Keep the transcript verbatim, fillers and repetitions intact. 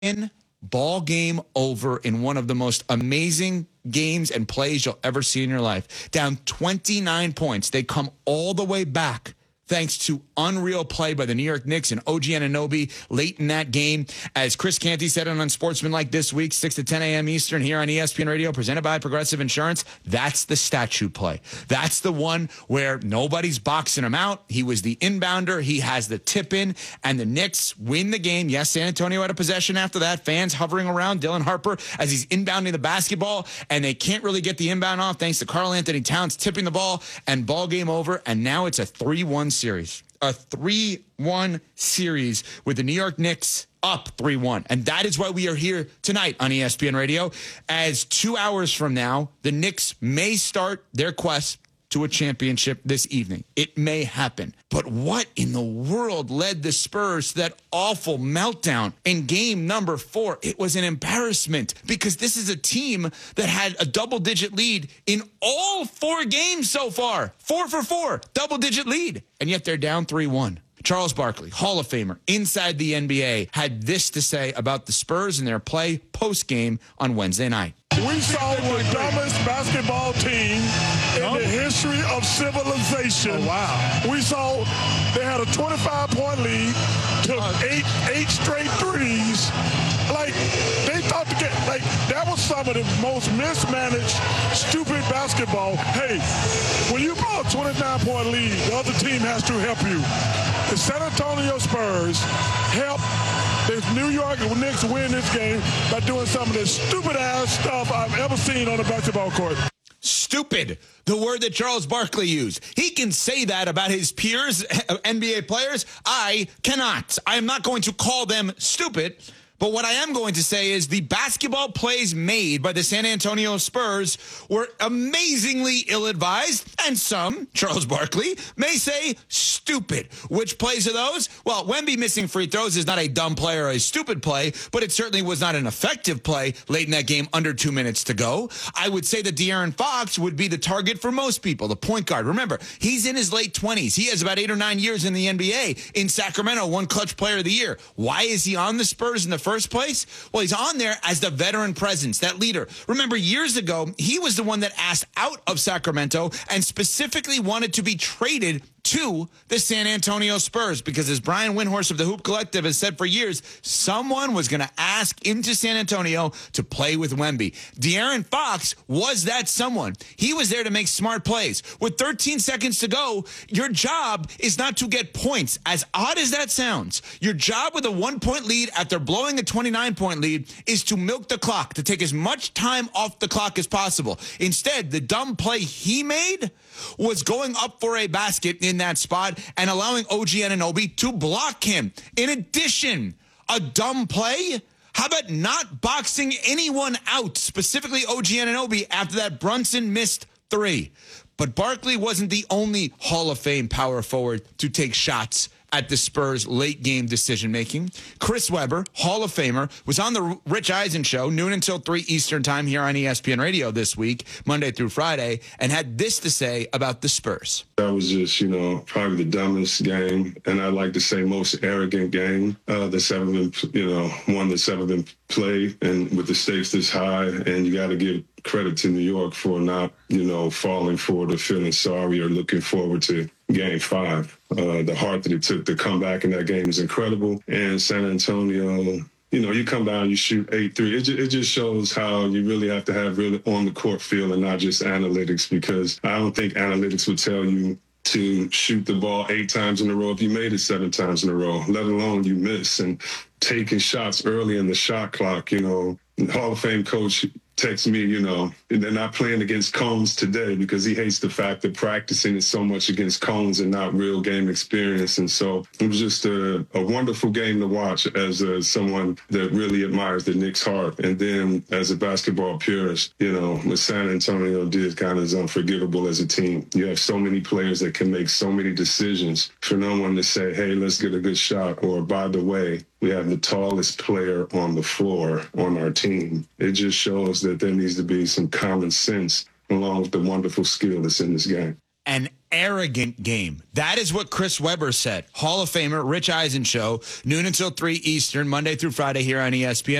In ball game over in one of the most amazing games and plays you'll ever see in your life. Down twenty-nine points. They come all the way back thanks to unreal play by the New York Knicks and O G Anunoby late in that game. As Chris Canty said on Unsportsmanlike this week, six to ten a.m. Eastern here on E S P N Radio, presented by Progressive Insurance. That's the statue play. That's the one where nobody's boxing him out. He was the inbounder. He has the tip in, and the Knicks win the game. Yes, San Antonio had a possession after that. Fans hovering around Dylan Harper as he's inbounding the basketball, and they can't really get the inbound off thanks to Karl Anthony Towns tipping the ball, and ball game over, and now it's a three one series. A three one series with the New York Knicks up three one. And that is why we are here tonight on E S P N Radio, as two hours from now, the Knicks may start their quest to a championship this evening. It may happen. But what in the world led the Spurs to that awful meltdown in game number four? It was an embarrassment, because this is a team that had a double-digit lead in all four games so far. Four for four, double-digit lead. And yet they're down three one. Charles Barkley, Hall of Famer, inside the N B A, had this to say about the Spurs and their play post-game on Wednesday night. We saw the dumbest basketball team in the history of civilization. Oh, wow. We saw they had a twenty-five point lead, took eight eight straight threes. Like, they thought to get, like, that was some of the most mismanaged, stupid basketball. Hey, when you blow a twenty-nine point lead, the other team has to help you. The San Antonio Spurs helped the New York Knicks win this game by doing some of the stupid-ass stuff I've ever seen on a basketball court. Stupid, the word that Charles Barkley used. He can say that about his peers, N B A players. I cannot. I am not going to call them stupid. But what I am going to say is the basketball plays made by the San Antonio Spurs were amazingly ill-advised, and some, Charles Barkley, may say stupid. Which plays are those? Well, Wemby missing free throws is not a dumb play or a stupid play, but it certainly was not an effective play late in that game, under two minutes to go. I would say that De'Aaron Fox would be the target for most people, the point guard. Remember, he's in his late twenties. He has about eight or nine years in the N B A. In Sacramento, one clutch player of the year. Why is he on the Spurs in the first First place? Well, he's on there as the veteran presence, that leader. Remember, years ago, he was the one that asked out of Sacramento and specifically wanted to be traded to the San Antonio Spurs, because as Brian Windhorst of the Hoop Collective has said for years, someone was going to ask into San Antonio to play with Wemby. De'Aaron Fox was that someone. He was there to make smart plays. With thirteen seconds to go, your job is not to get points. As odd as that sounds, your job with a one-point lead after blowing a twenty-nine point lead is to milk the clock, to take as much time off the clock as possible. Instead, the dumb play he made was going up for a basket in that spot and allowing O G Anunoby to block him. In addition, a dumb play? How about not boxing anyone out, specifically O G Anunoby, after that Brunson missed three? But Barkley wasn't the only Hall of Fame power forward to take shots at the Spurs' late-game decision-making. Chris Webber, Hall of Famer, was on the Rich Eisen Show, noon until three Eastern time here on E S P N Radio this week, Monday through Friday, and had this to say about the Spurs. That was just, you know, probably the dumbest game, and I like to say most arrogant game uh, that's ever been, you know, one that's ever been played, and with the stakes this high, and you got to give credit to New York for not, you know, falling forward or feeling sorry or looking forward to game five. Uh, the heart that it took to come back in that game is incredible. And San Antonio, you know, you come down, you shoot eight three. It, ju- it just shows how you really have to have really on the court feel and not just analytics, because I don't think analytics would tell you to shoot the ball eight times in a row if you made it seven times in a row, let alone you miss. And taking shots early in the shot clock, you know, Hall of Fame coach texts me, you know, they're not playing against cones today because he hates the fact that practicing is so much against cones and not real game experience. And so it was just a, a wonderful game to watch as a, someone that really admires the Knicks' heart. And then as a basketball purist, you know, what San Antonio did kind of is unforgivable as a team. You have so many players that can make so many decisions for no one to say, hey, let's get a good shot, or by the way, we have the tallest player on the floor on our team. It just shows that there needs to be some common sense along with the wonderful skill that's in this game. And arrogant game. That is what Chris Webber said. Hall of Famer Rich Eisen Show, noon until three Eastern, Monday through Friday here on E S P N.